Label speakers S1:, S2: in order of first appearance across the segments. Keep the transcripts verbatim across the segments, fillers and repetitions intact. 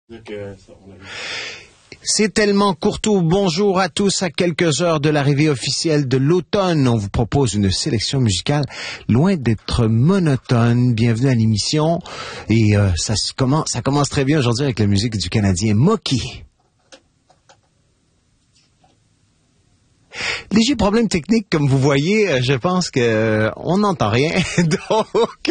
S1: Donc, euh, ça, on a...
S2: C'est tellement Courtois. Bonjour à tous. À quelques heures de l'arrivée officielle de l'automne, on vous propose une sélection musicale loin d'être monotone. Bienvenue à l'émission. Et euh, ça, se commence, ça commence très bien aujourd'hui avec la musique du Canadien Moki. Léger problème technique, comme vous voyez, je pense que euh, on n'entend rien. Donc,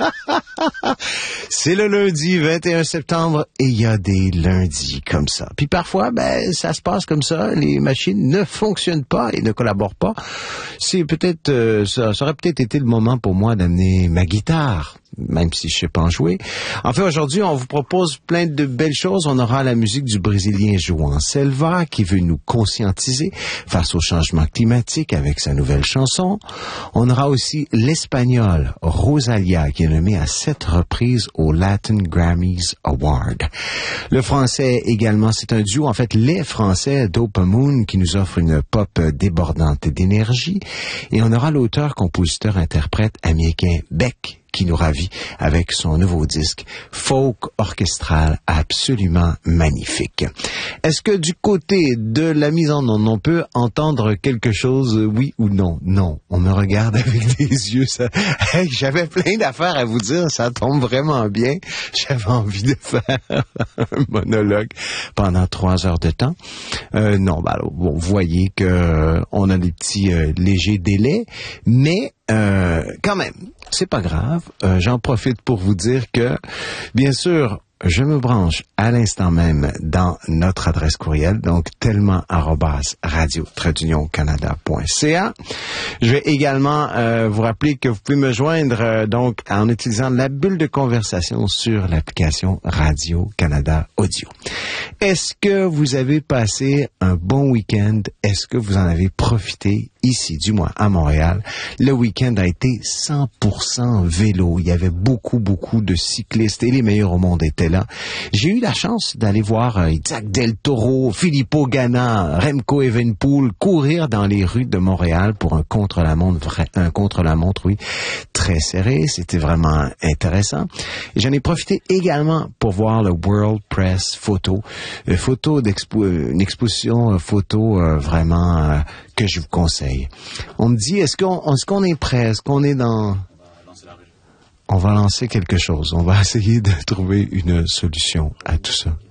S2: c'est le lundi vingt et un septembre et il y a des lundis comme ça. Puis parfois, ben, ça se passe comme ça. Les machines ne fonctionnent pas et ne collaborent pas. C'est peut-être, euh, ça, ça aurait peut-être été le moment pour moi d'amener ma guitare, même si je sais pas en jouer. En fait, aujourd'hui, on vous propose plein de belles choses. On aura la musique du Brésilien João Selva qui veut nous conscientiser face au changement climatique avec sa nouvelle chanson. On aura aussi l'Espagnol Rosalia qui est nommé à sept reprises au Latin Grammys Award. Le Français également, c'est un duo, en fait, les Français Dope Moon qui nous offre une pop débordante d'énergie. Et on aura l'auteur, compositeur, interprète américain Beck qui nous ravit avec son nouveau disque folk orchestral absolument magnifique. Est-ce que du côté de la mise en onde, on peut entendre quelque chose, oui ou non? Non. On me regarde avec des yeux. Ça... Hey, j'avais plein d'affaires à vous dire. Ça tombe vraiment bien. J'avais envie de faire un monologue pendant trois heures de temps. Euh, non, bah, alors, bon, vous voyez que euh, on a des petits euh, légers délais, mais euh, quand même, c'est pas grave. Euh, j'en profite pour vous dire que, bien sûr, je me branche à l'instant même dans notre adresse courriel, donc tellement arobase radio trait d'union canada point c a. Je vais également euh, vous rappeler que vous pouvez me joindre euh, donc en utilisant la bulle de conversation sur l'application Radio-Canada Audio. Est-ce que vous avez passé un bon week-end? Est-ce que vous en avez profité? Ici, du moins à Montréal, le week-end a été cent pour cent vélo. Il y avait beaucoup, beaucoup de cyclistes et les meilleurs au monde étaient là. J'ai eu la chance d'aller voir euh, Isaac Del Toro, Filippo Ganna, Remco Evenepoel courir dans les rues de Montréal pour un contre-la-montre, vrai, un contre-la-montre, oui, très serré. C'était vraiment intéressant. Et j'en ai profité également pour voir le World Press Photo, euh, photo d'expo, euh, une exposition euh, photo euh, vraiment euh, que je vous conseille. On me dit, est-ce qu'on, est-ce qu'on est prêt? Est-ce qu'on est dans... On va lancer quelque chose. On va essayer de trouver une solution à tout ça.